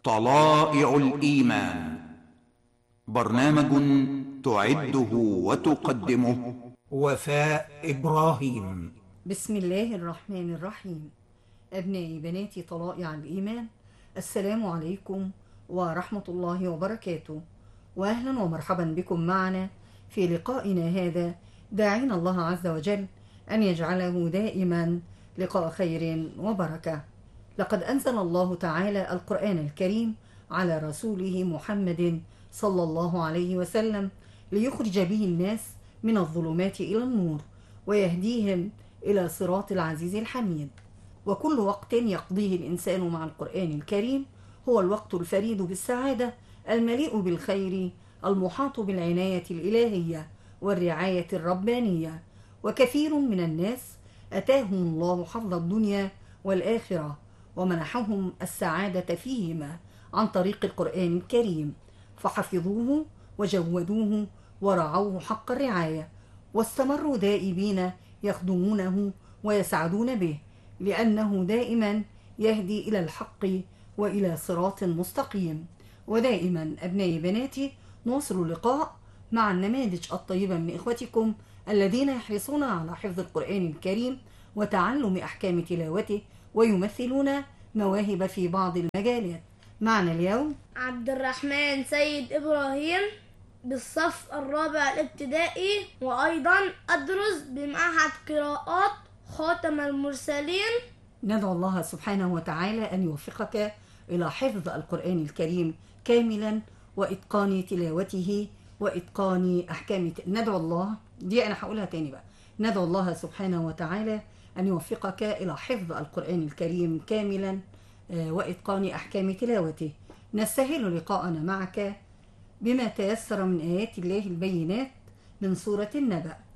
طلائع الإيمان، برنامج تعده وتقدمه وفاء إبراهيم. بسم الله الرحمن الرحيم. أبنائي بناتي طلائع الإيمان، السلام عليكم ورحمة الله وبركاته، وأهلا ومرحبا بكم معنا في لقائنا هذا، داعين الله عز وجل أن يجعله دائما لقاء خير وبركة. لقد أنزل الله تعالى القرآن الكريم على رسوله محمد صلى الله عليه وسلم ليخرج به الناس من الظلمات إلى النور ويهديهم إلى صراط العزيز الحميد. وكل وقت يقضيه الإنسان مع القرآن الكريم هو الوقت الفريد بالسعادة، المليء بالخير، المحاط بالعناية الإلهية والرعاية الربانية. وكثير من الناس أتاهم الله حظ الدنيا والآخرة ومنحهم السعادة فيهما عن طريق القرآن الكريم، فحفظوه وجودوه ورعوه حق الرعاية، واستمروا دائبين يخدمونه ويسعدون به، لأنه دائما يهدي إلى الحق وإلى صراط مستقيم. ودائما أبنائي بناتي نواصل اللقاء مع النماذج الطيبة من إخوتكم الذين يحرصون على حفظ القرآن الكريم وتعلم أحكام تلاوته، ويمثلون مواهب في بعض المجالات. معنا اليوم عبد الرحمن سيد إبراهيم بالصف الرابع الابتدائي، وأيضا أدرس بمعهد قراءات خاتم المرسلين. ندعو الله سبحانه وتعالى أن يوفقك إلى حفظ القرآن الكريم كاملا وإتقان تلاوته وإتقان أحكام ندعو الله دي أنا هقولها تاني بقى. ندعو الله سبحانه وتعالى أن يوفقك إلى حفظ القرآن الكريم كاملا وإتقان أحكام تلاوته. نستهل لقاءنا معك بما تيسر من آيات الله البينات من سورة النبأ.